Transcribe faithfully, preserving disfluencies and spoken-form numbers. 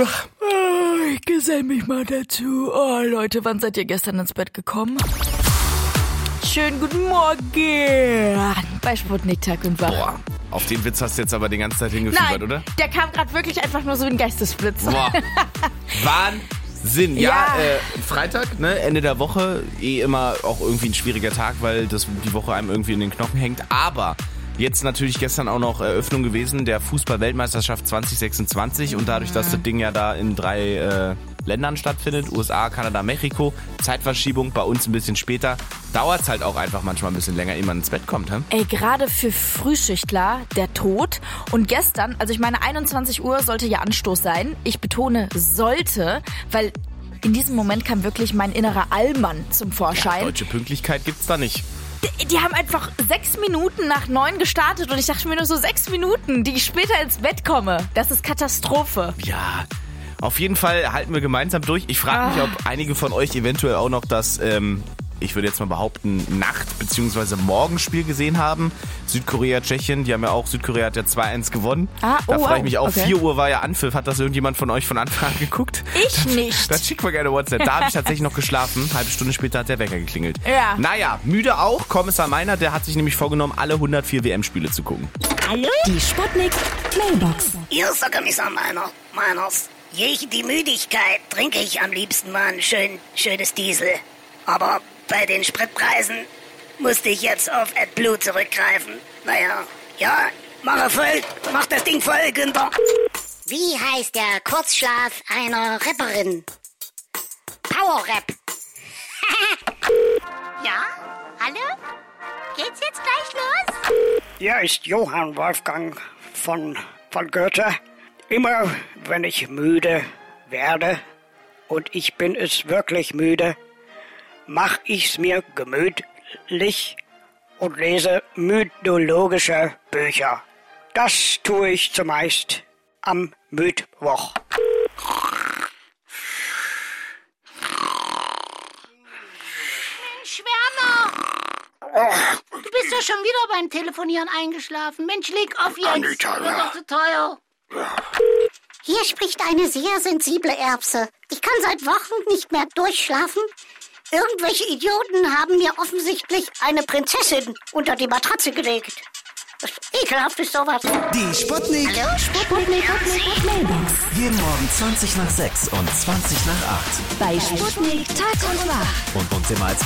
Ich gesell mich mal dazu. Oh, Leute, wann seid ihr gestern ins Bett gekommen? Schönen guten Morgen bei Sputnik Tag und Wach. Boah, auf den Witz hast du jetzt aber die ganze Zeit hingefiebert, Nein, oder? Der kam gerade wirklich einfach nur so ein Geistesblitz. Boah, Wahnsinn. Ja, Ja. Äh, Freitag, ne, Ende der Woche, eh immer auch irgendwie ein schwieriger Tag, weil das die Woche einem irgendwie in den Knochen hängt. Aber jetzt natürlich gestern auch noch Eröffnung gewesen der Fußball-Weltmeisterschaft zwanzig sechsundzwanzig und dadurch, dass das Ding ja da in drei äh, Ländern stattfindet, U S A, Kanada, Mexiko, Zeitverschiebung bei uns ein bisschen später, dauert es halt auch einfach manchmal ein bisschen länger, ehe man ins Bett kommt. Hm? Ey, gerade für Frühschichtler der Tod. Und gestern, also ich meine einundzwanzig Uhr sollte ja Anstoß sein. Ich betone sollte, weil in diesem Moment kam wirklich mein innerer Allmann zum Vorschein. Deutsche Pünktlichkeit gibt's da nicht. Die, die haben einfach sechs Minuten nach neun gestartet und ich dachte mir nur so sechs Minuten, die ich später ins Bett komme. Das ist Katastrophe. Ja, auf jeden Fall halten wir gemeinsam durch. Ich frage mich, Ah. ob einige von euch eventuell auch noch das, ähm, ich würde jetzt mal behaupten, Nacht- bzw. Morgenspiel gesehen haben. Südkorea, Tschechien, die haben ja auch, Südkorea hat ja zwei eins gewonnen. Ah, da oh, frage ich wow. mich auch, Okay. vier Uhr war ja Anpfiff. Hat das irgendjemand von euch von Anfang an geguckt? Ich nicht. Dann schickt mal gerne WhatsApp. Da habe ich tatsächlich noch geschlafen. Halbe Stunde später hat der Wecker geklingelt. Ja. Naja, müde auch. Kommissar Meiner, der hat sich nämlich vorgenommen, alle hundertvier W M-Spiele zu gucken. Hallo? Die Sputnik Mailbox. Hier ist der Kommissar Meiner. Meiners. Gegen die Müdigkeit trinke ich am liebsten mal ein schön, schönes Diesel. Aber bei den Spritpreisen musste ich jetzt auf AdBlue zurückgreifen. Naja, ja, mache voll, mach das Ding voll, Günther. Wie heißt der Kurzschlaf einer Rapperin? Power-Rap. Ja? Hallo? Geht's jetzt gleich los? Hier ist Johann Wolfgang von, von Goethe. Immer wenn ich müde werde, und ich bin es wirklich müde, mach ich's mir gemütlich und lese mythologische Bücher. Das tue ich zumeist am Mittwoch. Mensch, Werner! Du bist ja schon wieder beim Telefonieren eingeschlafen. Mensch, leg auf jetzt. Anita, Wird ja. doch zu teuer. Hier spricht eine sehr sensible Erbse. Ich kann seit Wochen nicht mehr durchschlafen. Irgendwelche Idioten haben mir offensichtlich eine Prinzessin unter die Matratze gelegt. Das ist ekelhaft ist sowas. Die Sputnik. Hallo, Sputnik, Sputnik, Mailbox. Jeden Morgen zwanzig nach sechs und zwanzig nach acht. Bei Sputnik Tag und Wach. Und uns immer als